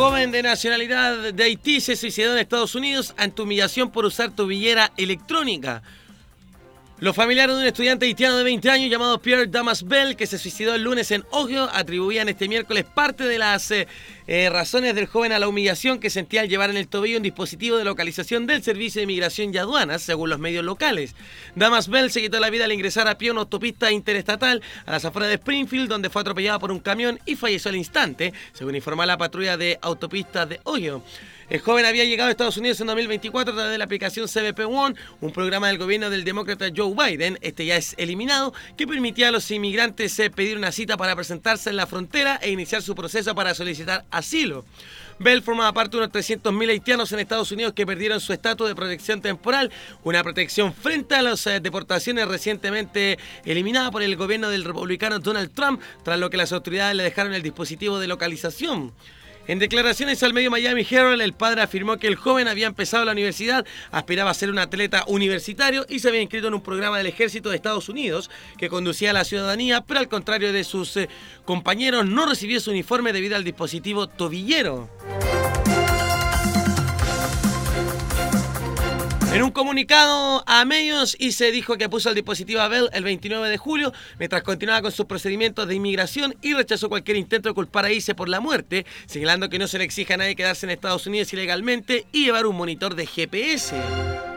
Joven de nacionalidad de Haití se suicidó en Estados Unidos ante humillación por usar tobillera electrónica. Los familiares de un estudiante haitiano de 20 años llamado Pierre Damas Bell, que se suicidó el lunes en Ohio, atribuían este miércoles parte de las razones del joven a la humillación que sentía al llevar en el tobillo un dispositivo de localización del Servicio de Migración y Aduanas, según los medios locales. Damas Bell se quitó la vida al ingresar a pie a una autopista interestatal a las afueras de Springfield, donde fue atropellada por un camión y falleció al instante, según informó la patrulla de autopistas de Ohio. El joven había llegado a Estados Unidos en 2024 a través de la aplicación CBP One, un programa del gobierno del demócrata Joe Biden, este ya es eliminado, que permitía a los inmigrantes pedir una cita para presentarse en la frontera e iniciar su proceso para solicitar asilo. Bell formaba parte de unos 300.000 haitianos en Estados Unidos que perdieron su estatus de protección temporal, una protección frente a las deportaciones recientemente eliminada por el gobierno del republicano Donald Trump, tras lo que las autoridades le dejaron el dispositivo de localización. En declaraciones al medio Miami Herald, el padre afirmó que el joven había empezado la universidad, aspiraba a ser un atleta universitario y se había inscrito en un programa del ejército de Estados Unidos que conducía a la ciudadanía, pero al contrario de sus compañeros no recibió su uniforme debido al dispositivo tobillero. En un comunicado a medios, se dijo que puso el dispositivo a Bell el 29 de julio mientras continuaba con sus procedimientos de inmigración y rechazó cualquier intento de culpar a ICE por la muerte, señalando que no se le exige a nadie quedarse en Estados Unidos ilegalmente y llevar un monitor de GPS.